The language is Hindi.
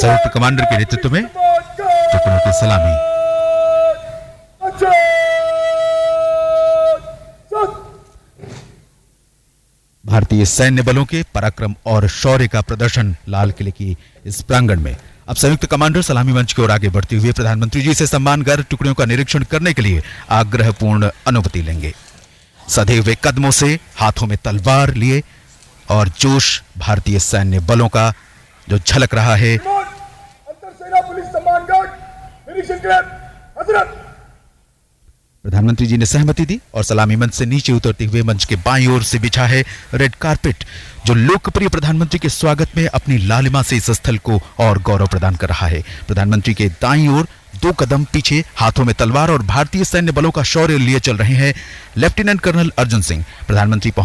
संयुक्त कमांडर के नेतृत्व में टुकड़ों की सलामी। भारतीय सैन्य बलों के पराक्रम और शौर्य का प्रदर्शन लाल किले की इस प्रांगण में। अब संयुक्त कमांडर सलामी मंच की ओर आगे बढ़ते हुए प्रधानमंत्री जी से सम्मानगर्भ टुकड़ियों का निरीक्षण करने के लिए आग्रहपूर्ण अनुमति लेंगे। सधे हुए कदमों से, हाथों में तलवार लिए और जोश भारतीय सैन्य बलों का जो झलक रहा है। प्रधानमंत्री जी ने सहमति दी और सलामी मंच से नीचे उतरते हुए मंच के बाईं ओर से बिछा है रेड कारपेट, जो लोकप्रिय प्रधानमंत्री के स्वागत में अपनी लालिमा से इस स्थल को और गौरव प्रदान कर रहा है। प्रधानमंत्री के दाईं ओर 2 कदम पीछे, हाथों में तलवार और भारतीय सैन्य बलों का शौर्य लिए चल रहे हैं लेफ्टिनेंट कर्नल अर्जुन सिंह। प्रधानमंत्री